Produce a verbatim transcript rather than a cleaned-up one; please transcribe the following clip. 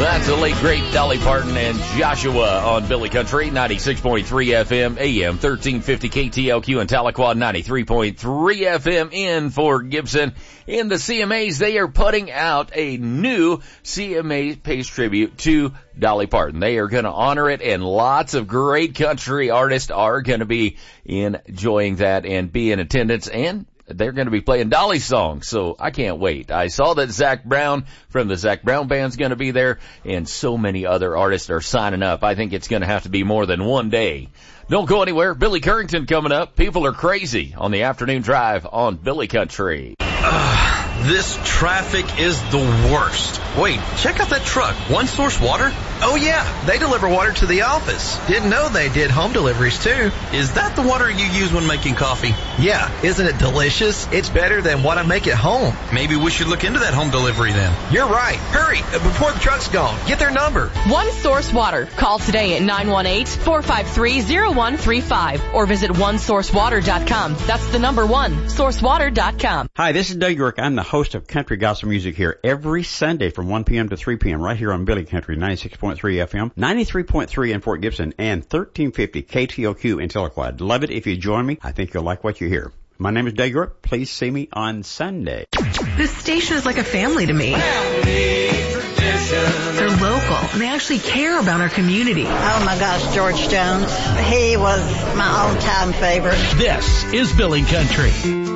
That's the late, great Dolly Parton and Joshua on Billy Country, ninety-six point three F M, A M, thirteen fifty K T L Q in Tahlequah, ninety-three point three F M in Fort Gibson. In the C M As, they are putting out a new C M A Pace tribute to Dolly Parton. They are going to honor it, and lots of great country artists are going to be enjoying that and be in attendance, and they're going to be playing Dolly songs, so I can't wait. I saw that Zach Brown from the Zach Brown Band's going to be there, and so many other artists are signing up. I think it's going to have to be more than one day. Don't go anywhere. Billy Currington coming up. People are crazy on the afternoon drive on Billy Country. Uh, this traffic is the worst. Wait, check out that truck. One Source Water? Oh yeah, they deliver water to the office. Didn't know they did home deliveries too. Is that the water you use when making coffee? Yeah, isn't it delicious? It's better than what I make at home. Maybe we should look into that home delivery then. You're right. Hurry, before the truck's gone. Get their number. One Source Water. Call today at nine one eight, four five three, zero one three five or visit one source water dot com. That's the number one, source water dot com. Hi, this is Doug York. I'm the host of Country Gospel Music here every Sunday from one p.m. to three p.m. right here on Billy Country, ninety-six point three F M, ninety-three point three in Fort Gibson, and thirteen fifty K T L Q in Tahlequah. Love it if you join me. I think you'll like what you hear. My name is Doug York. Please see me on Sunday. This station is like a family to me. Family tradition. They're local, and they actually care about our community. Oh my gosh, George Jones. He was my all-time favorite. This is Billy Country.